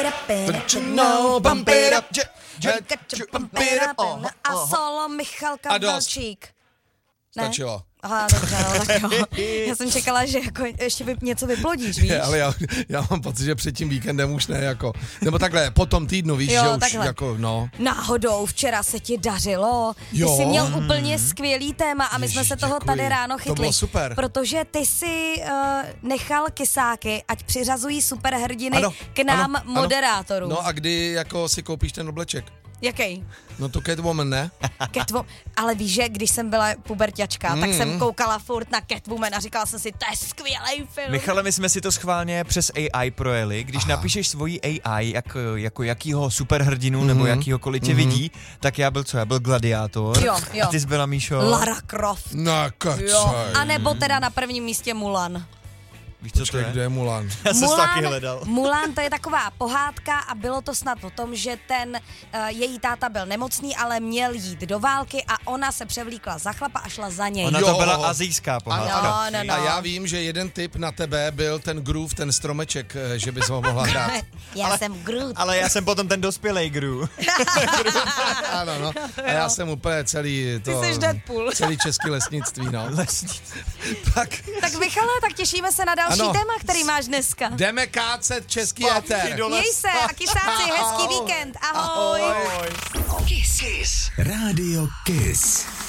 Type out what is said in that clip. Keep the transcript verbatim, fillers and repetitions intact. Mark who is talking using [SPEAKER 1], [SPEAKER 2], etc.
[SPEAKER 1] A solo Michal Kavalčík.
[SPEAKER 2] Stačilo.
[SPEAKER 1] Aha, dobře, no, tak jo. Já jsem čekala, že jako ještě vy, něco vyplodíš, víš?
[SPEAKER 2] Je, ale já, já mám pocit, že před tím víkendem už ne, jako, nebo takhle, po tom týdnu, víš,
[SPEAKER 1] jo,
[SPEAKER 2] že už
[SPEAKER 1] takhle.
[SPEAKER 2] jako, no.
[SPEAKER 1] Náhodou, včera se ti dařilo, ty
[SPEAKER 2] jo.
[SPEAKER 1] jsi měl úplně skvělý téma a my
[SPEAKER 2] Ježiš,
[SPEAKER 1] jsme se toho
[SPEAKER 2] děkuji.
[SPEAKER 1] tady ráno chytli.
[SPEAKER 2] To bylo super.
[SPEAKER 1] Protože ty si uh, nechal kysáky, ať přiřazují superhrdiny
[SPEAKER 2] ano,
[SPEAKER 1] k nám
[SPEAKER 2] ano,
[SPEAKER 1] moderátorům.
[SPEAKER 2] No a kdy jako si koupíš ten obleček?
[SPEAKER 1] Jaký?
[SPEAKER 2] No to Catwoman, ne?
[SPEAKER 1] Catwoman. Ale víš, že když jsem byla puberťačka, mm. tak jsem
[SPEAKER 2] Mm.
[SPEAKER 1] koukala furt na Catwoman a říkala jsem si, to je skvělý film.
[SPEAKER 3] Michale, my jsme si to schválně přes A I projeli. Když Aha. napíšeš svoji A I, jak, jako jakýho superhrdinu mm-hmm. nebo jakýhokoliv tě mm-hmm. vidí, tak já byl co? Já byl gladiátor.
[SPEAKER 1] Jo, jo.
[SPEAKER 3] A ty jsi byla, Míšo?
[SPEAKER 1] Lara Croft.
[SPEAKER 2] No,
[SPEAKER 1] jo. A nebo teda na prvním místě Mulan.
[SPEAKER 3] Víš, co
[SPEAKER 2] Počkej,
[SPEAKER 3] to je?
[SPEAKER 2] kde je Mulan?
[SPEAKER 3] Já jsem
[SPEAKER 1] Mulan,
[SPEAKER 3] taky hledal.
[SPEAKER 1] Mulan, to je taková pohádka a bylo to snad o tom, že ten uh, její táta byl nemocný, ale měl jít do války a ona se převlíkla za chlapa a šla za něj.
[SPEAKER 3] Ona
[SPEAKER 2] Jo.
[SPEAKER 3] to byla asijská pohádka.
[SPEAKER 1] No, no, no.
[SPEAKER 2] A já vím, že jeden tip na tebe byl ten groove, ten stromeček, eh, že bys ho mohla hrát.
[SPEAKER 1] Já
[SPEAKER 3] Ale-
[SPEAKER 1] jsem Groot.
[SPEAKER 3] Ale já jsem potom ten dospělej Gru.
[SPEAKER 2] Ano, no. A já jsem úplně celý to...
[SPEAKER 1] Ty jsi Deadpool.
[SPEAKER 2] Celý český lesnictví, no.
[SPEAKER 3] Lesnic.
[SPEAKER 2] Tak
[SPEAKER 1] Tak Michale, tak těšíme se na další
[SPEAKER 2] Ano.
[SPEAKER 1] téma, který máš dneska.
[SPEAKER 2] jdeme kácet český
[SPEAKER 3] Zpátky
[SPEAKER 2] éter.
[SPEAKER 3] do
[SPEAKER 1] Měj se a kysáci, hezký víkend. Ahoj.
[SPEAKER 3] Ahoj.
[SPEAKER 4] Kiss. Kiss. Rádio Kiss.